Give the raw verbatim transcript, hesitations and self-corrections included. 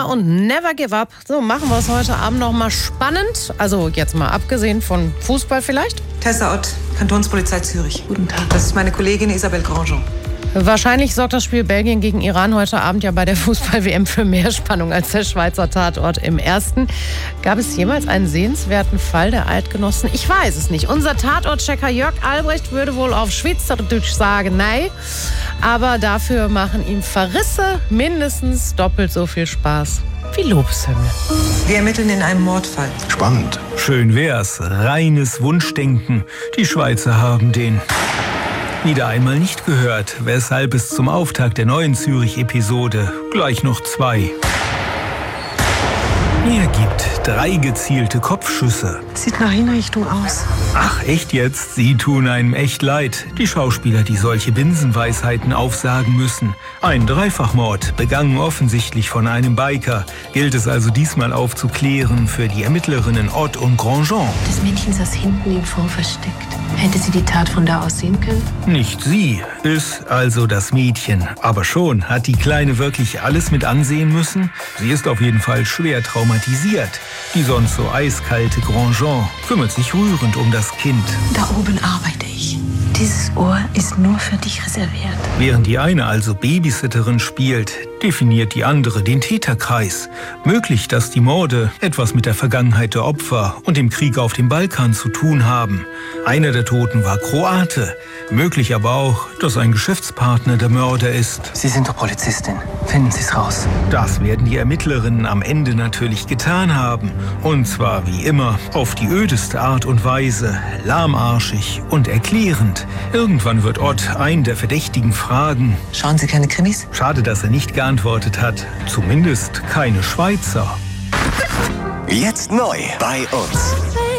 und never give up. So, machen wir es heute Abend noch mal spannend. Also jetzt mal abgesehen von Fußball vielleicht. Tessa Ott, Kantonspolizei Zürich. Guten Tag. Das ist meine Kollegin Isabelle Grandjean. Wahrscheinlich sorgt das Spiel Belgien gegen Iran heute Abend ja bei der Fußball-W M für mehr Spannung als der Schweizer Tatort im ersten. Gab es jemals einen sehenswerten Fall der Eidgenossen? Ich weiß es nicht. Unser Tatortchecker Jörg Albrecht würde wohl auf Schweizerdeutsch sagen, nein. Aber dafür machen ihm Verrisse mindestens doppelt so viel Spaß wie Lobeshymne. Wir ermitteln in einem Mordfall. Spannend. Schön wär's. Reines Wunschdenken. Die Schweizer haben den wieder einmal nicht gehört, weshalb es zum Auftakt der neuen Zürich-Episode gleich noch zwei mehr gibt. Drei gezielte Kopfschüsse. Sieht nach Hinrichtung aus. Ach, echt jetzt? Sie tun einem echt leid. Die Schauspieler, die solche Binsenweisheiten aufsagen müssen. Ein Dreifachmord, begangen offensichtlich von einem Biker. Gilt es also diesmal aufzuklären für die Ermittlerinnen Ott und Grandjean. Das Mädchen saß hinten im Fond versteckt. Hätte sie die Tat von da aus sehen können? Nicht sie, ist also das Mädchen. Aber schon, hat die Kleine wirklich alles mit ansehen müssen? Sie ist auf jeden Fall schwer traumatisiert. Die sonst so eiskalte Grandjean kümmert sich rührend um das Kind. Da oben arbeite ich. Dieses Ohr ist nur für dich reserviert. Während die eine also Babysitterin spielt, definiert die andere den Täterkreis. Möglich, dass die Morde etwas mit der Vergangenheit der Opfer und dem Krieg auf dem Balkan zu tun haben. Einer der Toten war Kroate. Möglich aber auch, dass ein Geschäftspartner der Mörder ist. Sie sind doch Polizistin. Finden Sie es raus. Das werden die Ermittlerinnen am Ende natürlich getan haben. Und zwar wie immer auf die ödeste Art und Weise, lahmarschig und erklärend. Irgendwann wird Ott einen der Verdächtigen fragen. Schauen Sie keine Krimis? Schade, dass er nicht geantwortet hat. Zumindest keine Schweizer. Jetzt neu bei uns.